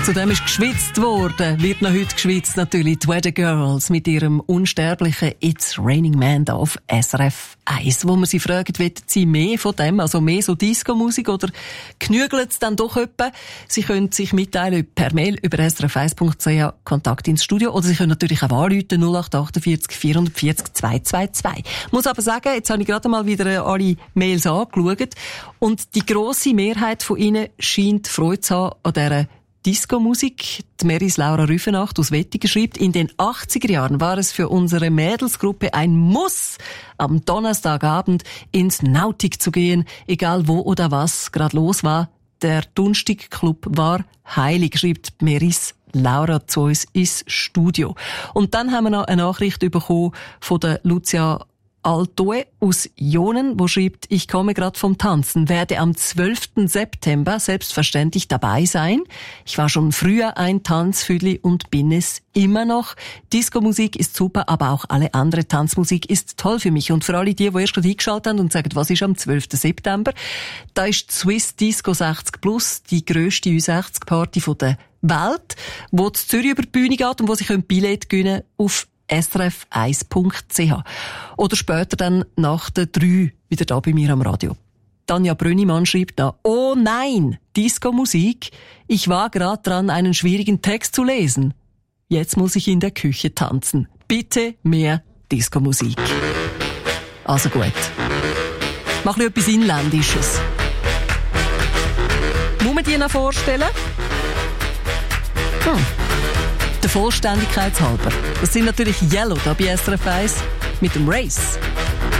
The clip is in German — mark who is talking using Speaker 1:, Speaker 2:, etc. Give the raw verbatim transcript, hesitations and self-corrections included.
Speaker 1: Zudem ist geschwitzt worden, wird noch heute geschwitzt natürlich, die Weather Girls mit ihrem unsterblichen It's Raining Man da auf S R F eins. Wo man sie fragt, wollen sie mehr von dem, also mehr so Disco-Musik oder genügelt es dann doch etwa? Sie können sich mitteilen per Mail über s r f eins punkt c h, Kontakt ins Studio, oder Sie können natürlich auch anrufen, null acht acht vier vier vier zwei zwei zwei. Ich muss aber sagen, jetzt habe ich gerade mal wieder alle Mails angeschaut und die grosse Mehrheit von Ihnen scheint Freude zu haben an dieser Disco-Musik. Die Meris Laura Rüfenacht aus Wettigen schreibt, in den achtziger Jahren war es für unsere Mädelsgruppe ein Muss, am Donnerstagabend ins Nautik zu gehen, egal wo oder was gerade los war. Der Dunstig-Club war heilig, schreibt Meris Laura zu uns ins Studio. Und dann haben wir noch eine Nachricht bekommen von der Lucia Altoe aus Jonen, wo schreibt, ich komme gerade vom Tanzen, werde am zwölften September selbstverständlich dabei sein. Ich war schon früher ein Tanzfüdli und bin es immer noch. Disco-Musik ist super, aber auch alle andere Tanzmusik ist toll für mich. Und für alle die, die erst gerade eingeschaltet haben und sagen, was ist am zwölften September? Da ist die Swiss Disco sechzig Plus, die grösste U sechzig Party der Welt, wo zu Zürich über die Bühne geht und wo Sie Billett gewinnen auf s r f eins punkt c h. Oder später dann nach der drei wieder da bei mir am Radio. Tanja Brünnimann schreibt da, oh nein, Disco-Musik. Ich war gerade dran, einen schwierigen Text zu lesen. Jetzt muss ich in der Küche tanzen. Bitte mehr Disco-Musik. Also gut. Mach mir etwas Inländisches. Muss man die noch vorstellen? Hm. Der Vollständigkeit halber. Das sind natürlich Yellow da bei S R F eins mit dem Race.